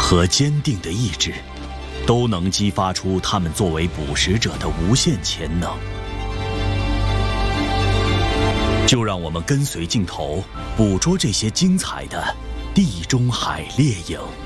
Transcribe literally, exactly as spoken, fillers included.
和坚定的意志，都能激发出他们作为捕食者的无限潜能。就让我们跟随镜头，捕捉这些精彩的地中海猎影。